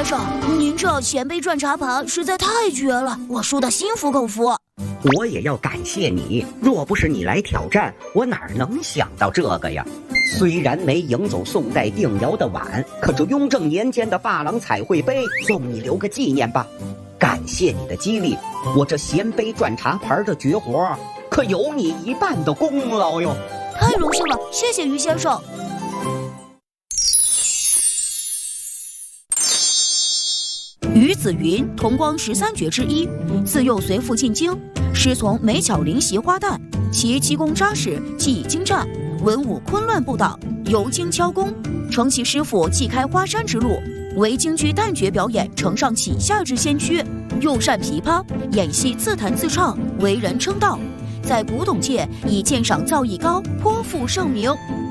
先生，您这衔杯转茶盘实在太绝了，我输得心服口服。 我也要感谢你，若不是你来挑战，我哪能想到这个呀？虽然没赢走宋代定窑的碗，可这雍正年间的珐琅彩绘杯送你留个纪念吧。感谢你的激励，我这衔杯转茶盘的绝活可有你一半的功劳哟。 太荣幸了，谢谢于先生。于子云，同光13绝之一，自幼随父进京，师从美巧灵习花旦，其基功扎实，技艺精湛，文武昆乱不挡，尤精敲功，承其师傅既开花山之路，为京剧旦角表演承上启下之先驱，又善琵琶，演戏自弹自唱，为人称道，在古董界以鉴赏造诣高，颇负盛名。